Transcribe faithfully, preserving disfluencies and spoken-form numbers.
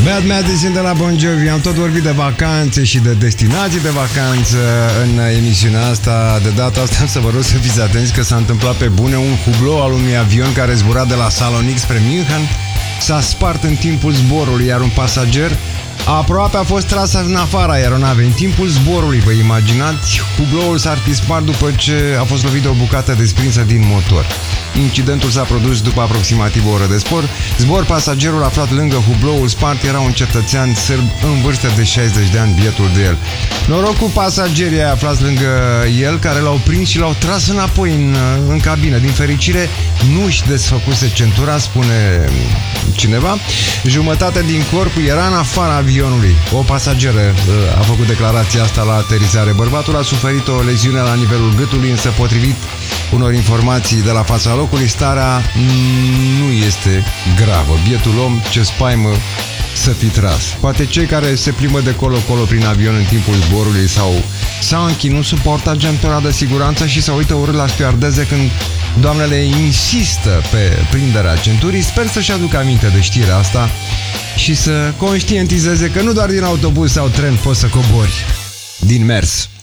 Bad Medicine de la Bon Jovi. Am tot vorbit de vacanțe și de destinații de vacanță în emisiunea asta. De data asta să vă rog să fiți atenți că s-a întâmplat pe bune. Un hublou al unui avion care zbura de la Salonic spre München s-a spart în timpul zborului, iar un pasager aproape a fost tras în afara aeronavei. În timpul zborului, vă imaginați, hubloul s-a spart după ce a fost lovit de o bucată desprinsă din motor. Incidentul s-a produs după aproximativ o oră de zbor. Zbor, pasagerul aflat lângă hubloul spart era un cetățean sârb în vârstă de șaizeci de ani, bietul de el. Noroc cu pasagerii aflați lângă el, care l-au prins și l-au tras înapoi în, în cabină. Din fericire, nu își desfăcuse centura, spune cineva. Jumătate din corp era în afara avionului. O pasageră a făcut declarația asta la aterizare. Bărbatul a suferit o leziune la nivelul gâtului, însă potrivit unor informații de la fața locului, starea nu este gravă. Bietul om, ce spaimă să fi tras. Poate cei care se plimbă de colo-colo prin avion în timpul zborului sau s-au închinut, nu suportă centura de siguranță și se uită urât la stewardeze când doamnele insistă pe prinderea centurii. Sper să-și aducă aminte de știrea asta și să conștientizeze că nu doar din autobuz sau tren poți să cobori din mers.